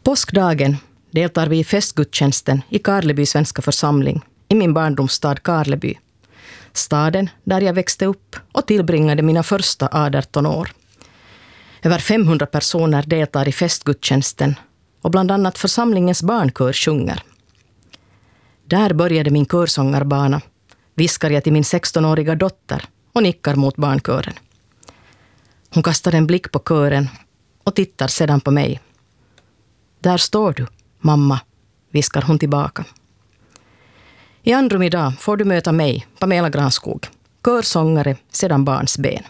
Påskdagen deltar vi i festgudstjänsten i Karleby svenska församling i min barndomsstad Karleby. Staden där jag växte upp och tillbringade mina första 18 år. Över 500 personer deltar i festgudstjänsten och bland annat församlingens barnkör sjunger. Där började min körsångarbana, viskar jag till min 16-åriga dotter och nickar mot barnkören. Hon kastar en blick på kören och tittar sedan på mig. Där står du, mamma, viskar hon tillbaka. I andrum idag får du möta mig, Pamela Granskog, körsångare sedan barnsben.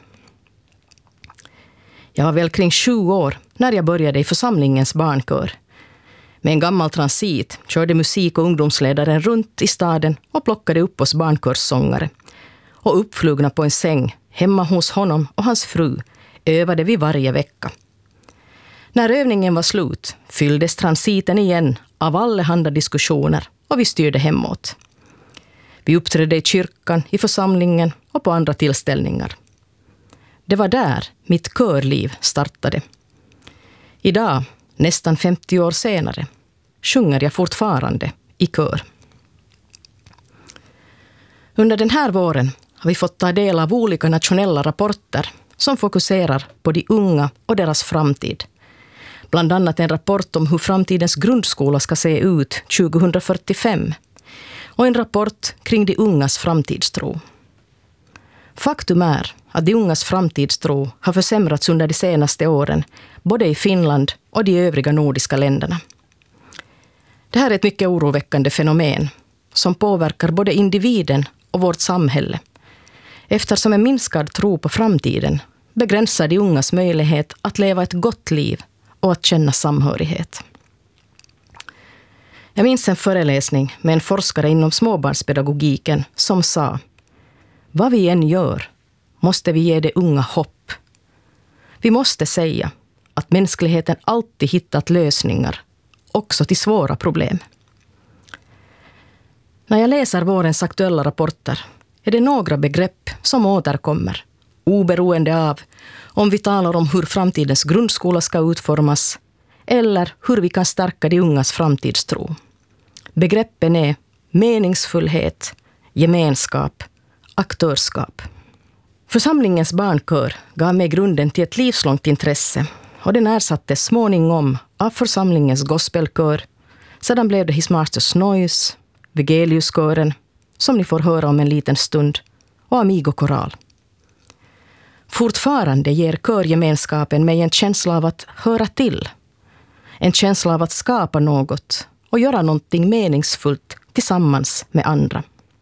Jag var väl kring 7 år när jag började i församlingens barnkör. Med en gammal transit körde musik- och ungdomsledaren runt i staden och plockade upp oss barnkörssångare. Och uppflugna på en säng hemma hos honom och hans fru övade vi varje vecka. När övningen var slut fylldes transiten igen av allehanda diskussioner och vi styrde hemåt. Vi uppträdde i kyrkan, i församlingen och på andra tillställningar. Det var där mitt körliv startade. Idag, nästan 50 år senare, sjunger jag fortfarande i kör. Under den här våren har vi fått ta del av olika nationella rapporter som fokuserar på de unga och deras framtid. Bland annat en rapport om hur framtidens grundskola ska se ut 2045 och en rapport kring de ungas framtidstro. Faktum är att de ungas framtidstro har försämrats under de senaste åren, både i Finland och de övriga nordiska länderna. Det här är ett mycket oroväckande fenomen som påverkar både individen och vårt samhälle, eftersom en minskad tro på framtiden begränsar de ungas möjlighet att leva ett gott liv och att känna samhörighet. Jag minns en föreläsning med en forskare inom småbarnspedagogiken som sa: vad vi än gör måste vi ge de unga hopp. Vi måste säga att mänskligheten alltid hittat lösningar, också till svåra problem. När jag läser vårens aktuella rapporter är det några begrepp som återkommer, oberoende av om vi talar om hur framtidens grundskola ska utformas eller hur vi kan stärka de ungas framtidstro. Begreppen är meningsfullhet, gemenskap, aktörskap. Församlingens barnkör gav mig grunden till ett livslångt intresse och den ersattes småningom av församlingens gospelkör. Sedan blev det His Masters Noise, Vigeliuskören, som ni får höra om en liten stund, och Amigo Koral. Fortfarande ger körgemenskapen mig en känsla av att höra till. En känsla av att skapa något och göra någonting meningsfullt tillsammans med andra.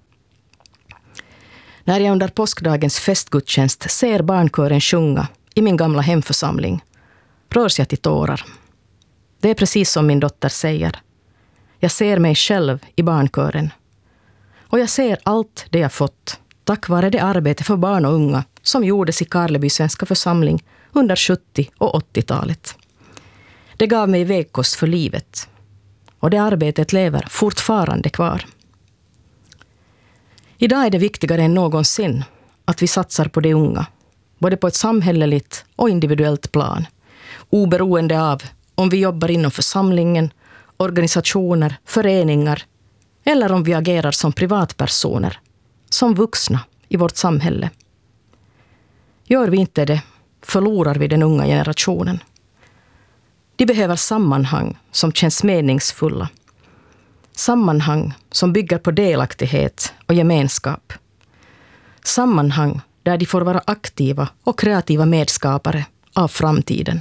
När jag under påskdagens festgudstjänst ser barnkören sjunga i min gamla hemförsamling rörs jag till tårar. Det är precis som min dotter säger. Jag ser mig själv i barnkören. Och jag ser allt det jag fått tack vare det arbete för barn och unga som gjordes i Karleby svenska församling under 70- och 80-talet. Det gav mig vägkost för livet. Och det arbetet lever fortfarande kvar. Idag är det viktigare än någonsin att vi satsar på de unga, både på ett samhälleligt och individuellt plan, oberoende av om vi jobbar inom församlingen, organisationer, föreningar eller om vi agerar som privatpersoner, som vuxna i vårt samhälle. Gör vi inte det, förlorar vi den unga generationen. De behöver sammanhang som känns meningsfulla. Sammanhang som bygger på delaktighet och gemenskap. Sammanhang där de får vara aktiva och kreativa medskapare av framtiden.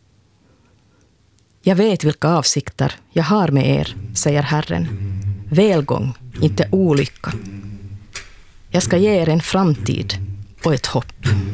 Jag vet vilka avsikter jag har med er, säger Herren. Välgång, inte olycka. Jag ska ge er en framtid och ett hopp.